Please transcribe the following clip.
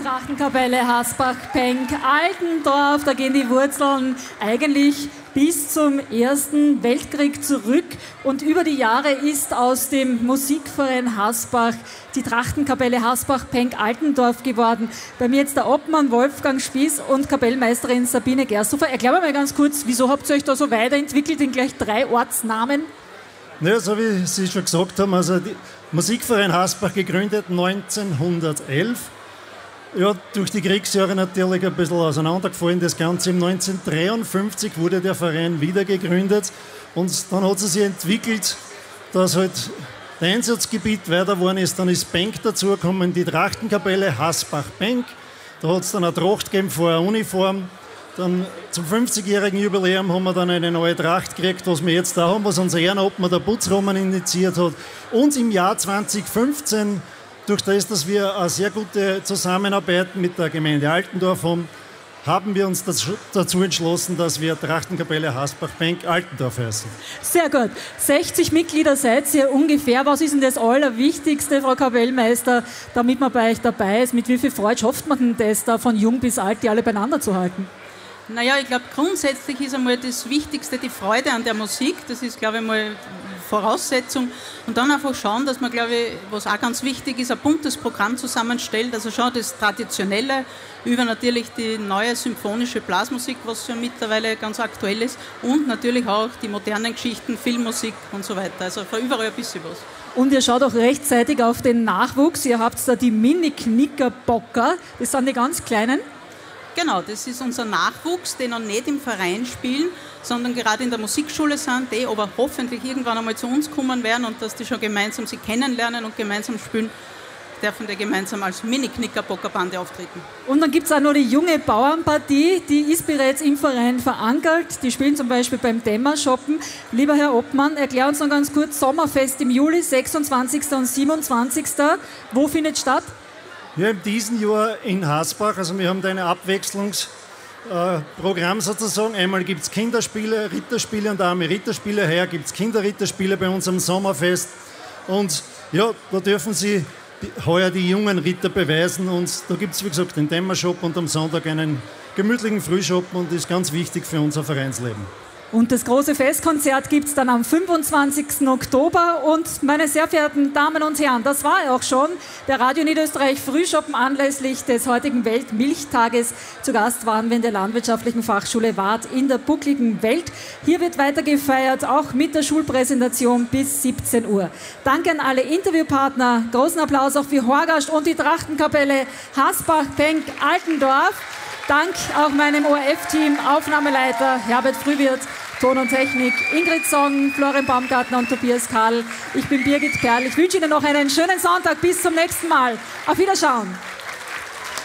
Trachtenkapelle Hasbach-Penk Altendorf, da gehen die Wurzeln eigentlich bis zum Ersten Weltkrieg zurück und über die Jahre ist aus dem Musikverein Hasbach die Trachtenkapelle Hasbach-Penk Altendorf geworden. Bei mir jetzt der Obmann Wolfgang Spieß und Kapellmeisterin Sabine Gersthofer. Erklär mir mal ganz kurz, wieso habt ihr euch da so weiterentwickelt in gleich 3 Ortsnamen? Ja, so wie Sie schon gesagt haben, also der Musikverein Hasbach gegründet 1911. Ja, durch die Kriegsjahre natürlich ein bisschen auseinandergefallen. Das Ganze im 1953 wurde der Verein wieder gegründet und dann hat es sich entwickelt, dass halt der Einsatzgebiet weiter geworden ist. Dann ist Penk dazugekommen, die Trachtenkapelle Hasbach-Penk. Da hat es dann eine Tracht gegeben vor einer Uniform. Dann zum 50-jährigen Jubiläum haben wir dann eine neue Tracht gekriegt, was wir jetzt da haben, was unser Ehrenobmann der Putzroman initiiert hat. Und im Jahr 2015, durch das, dass wir eine sehr gute Zusammenarbeit mit der Gemeinde Altendorf haben, haben wir uns dazu entschlossen, dass wir Trachtenkapelle Hasbach-Penk Altendorf heißen. Sehr gut. 60 Mitglieder seid ihr ungefähr. Was ist denn das Allerwichtigste, Frau Kapellmeister, damit man bei euch dabei ist? Mit wie viel Freude schafft man denn das, da von jung bis alt die alle beieinander zu halten? Naja, ich glaube, grundsätzlich ist einmal das Wichtigste die Freude an der Musik. Das ist, glaube ich, mal Voraussetzung. Und dann einfach schauen, dass man, glaube ich, was auch ganz wichtig ist, ein buntes Programm zusammenstellt. Also schon das Traditionelle über natürlich die neue symphonische Blasmusik, was ja mittlerweile ganz aktuell ist. Und natürlich auch die modernen Geschichten, Filmmusik und so weiter. Also von überall ein bisschen was. Und ihr schaut auch rechtzeitig auf den Nachwuchs. Ihr habt da die Mini-Knickerbocker. Das sind die ganz Kleinen. Genau, das ist unser Nachwuchs, die noch nicht im Verein spielen, sondern gerade in der Musikschule sind, die aber hoffentlich irgendwann einmal zu uns kommen werden und dass die schon gemeinsam sie kennenlernen und gemeinsam spielen, dürfen die gemeinsam als Mini-Knickerbockerbande auftreten. Und dann gibt es auch noch die junge Bauernpartie, die ist bereits im Verein verankert. Die spielen zum Beispiel beim Dämmershoppen. Lieber Herr Obmann, erklär uns noch ganz kurz, Sommerfest im Juli, 26. und 27. Wo findet statt? Ja, in diesem Jahr in Hasbach, also wir haben da ein Abwechslungsprogramm sozusagen. Einmal gibt es Kinderspiele, Ritterspiele und Arme Ritterspiele. Heuer gibt es Kinderritterspiele bei uns am Sommerfest. Und ja, da dürfen Sie heuer die jungen Ritter beweisen. Und da gibt es, wie gesagt, den Dämmershop und am Sonntag einen gemütlichen Frühshop und das ist ganz wichtig für unser Vereinsleben. Und das große Festkonzert gibt es dann am 25. Oktober. Und meine sehr verehrten Damen und Herren, das war auch schon der Radio Niederösterreich Frühschoppen anlässlich des heutigen Weltmilchtages. Zu Gast waren wir in der Landwirtschaftlichen Fachschule Waadt in der buckligen Welt. Hier wird weiter gefeiert, auch mit der Schulpräsentation bis 17 Uhr. Danke an alle Interviewpartner. Großen Applaus auch für Horgast und die Trachtenkapelle Hasbach-Penk Altendorf. Dank auch meinem ORF-Team, Aufnahmeleiter Herbert Frühwirt, Ton und Technik Ingrid Song, Florian Baumgartner und Tobias Karl. Ich bin Birgit Perl. Ich wünsche Ihnen noch einen schönen Sonntag. Bis zum nächsten Mal. Auf Wiederschauen.